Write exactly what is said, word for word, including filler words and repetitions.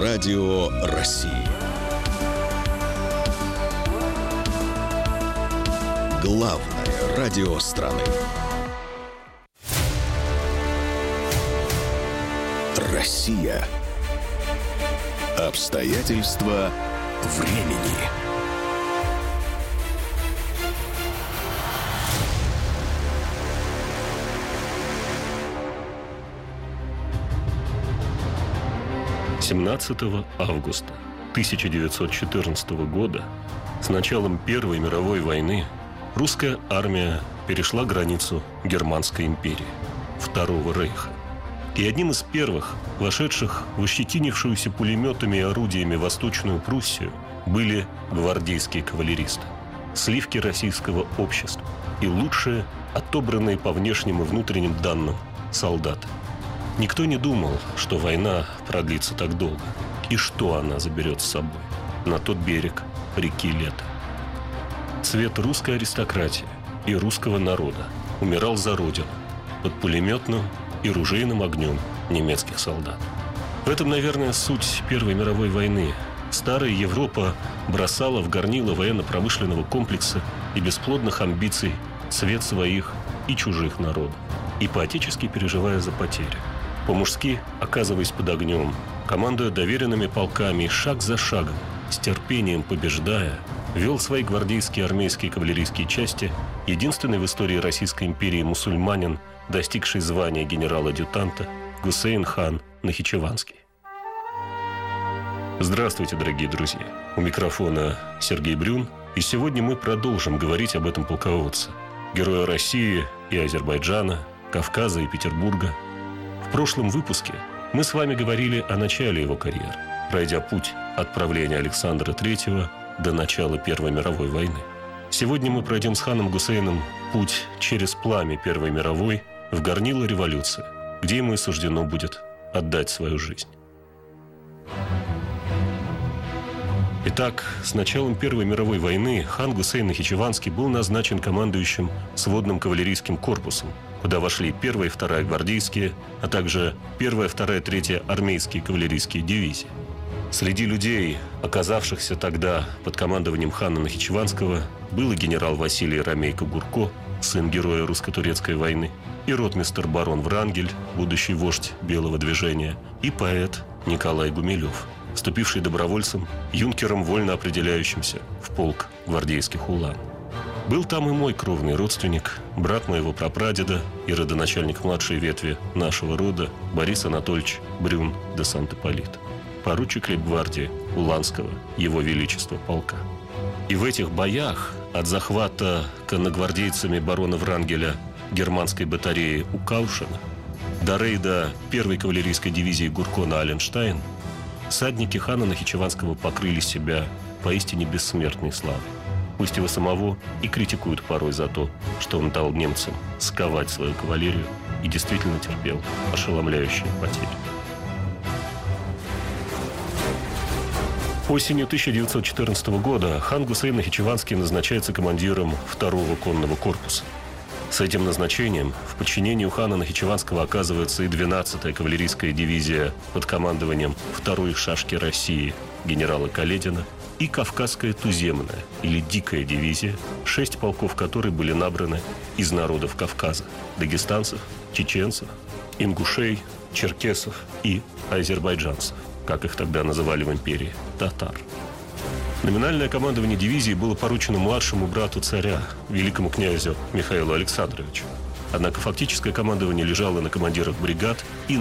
Радио России. Главное радио страны. Россия. Обстоятельства времени. семнадцатого августа тысяча девятьсот четырнадцатого года с началом Первой мировой войны русская армия перешла границу Германской империи, Второго рейха. И одним из первых, вошедших в ощетинившуюся пулеметами и орудиями Восточную Пруссию, были гвардейские кавалеристы, сливки российского общества и лучшие, отобранные по внешним и внутренним данным, солдаты. Никто не думал, что война продлится так долго, и что она заберет с собой на тот берег реки Лета. Цвет русской аристократии и русского народа умирал за родину под пулеметным и ружейным огнем немецких солдат. В этом, наверное, суть Первой мировой войны. Старая Европа бросала в горнило военно-промышленного комплекса и бесплодных амбиций цвет своих и чужих народов, и поотечески переживая за потери. По-мужски, оказываясь под огнем, командуя доверенными полками и шаг за шагом, с терпением побеждая, вел свои гвардейские армейские кавалерийские части единственный в истории Российской империи мусульманин, достигший звания генерала-адъютанта Гусейн хан Нахичеванский. Здравствуйте, дорогие друзья! У микрофона Сергей Брюн, и сегодня мы продолжим говорить об этом полководце, героя России и Азербайджана, Кавказа и Петербурга. В прошлом выпуске мы с вами говорили о начале его карьеры, пройдя путь от правления Александра Третьего до начала Первой мировой войны. Сегодня мы пройдем с ханом Гусейном путь через пламя Первой мировой в горнило революции, где ему и суждено будет отдать свою жизнь. Итак, с началом Первой мировой войны хан Гусейн Нахичеванский был назначен командующим сводным кавалерийским корпусом, куда вошли первая и вторая гвардейские, а также первая, вторая, третья армейские кавалерийские дивизии. Среди людей, оказавшихся тогда под командованием хана Нахичеванского, был и генерал Василий Ромейко-Гурко, сын героя русско-турецкой войны, и ротмистр барон Врангель, будущий вождь Белого движения, и поэт Николай Гумилев, вступивший добровольцем, юнкером, вольно определяющимся в полк гвардейских улан. Был там и мой кровный родственник, брат моего прапрадеда и родоначальник младшей ветви нашего рода Борис Анатольевич Брюн де Сант-Ипполит, поручик лейб-гвардии Уланского Его Величества полка. И в этих боях от захвата конногвардейцами барона Врангеля германской батареи у Каушена до рейда первой кавалерийской дивизии Гурко на Аленштайн всадники хана Нахичеванского покрыли себя поистине бессмертной славой. Пусть его самого и критикуют порой за то, что он дал немцам сковать свою кавалерию и действительно терпел ошеломляющие потери. Осенью тысяча девятьсот четырнадцатого года хан Гусейн Нахичеванский назначается командиром второго конного корпуса. С этим назначением в подчинении у хана Нахичеванского оказывается и двенадцатая кавалерийская дивизия под командованием второй шашки России генерала Каледина и Кавказская туземная или дикая дивизия, шесть полков которой были набраны из народов Кавказа – дагестанцев, чеченцев, ингушей, черкесов и азербайджанцев, как их тогда называли в империи – татар. Номинальное командование дивизии было поручено младшему брату царя, великому князю Михаилу Александровичу. Однако фактическое командование лежало на командирах бригад и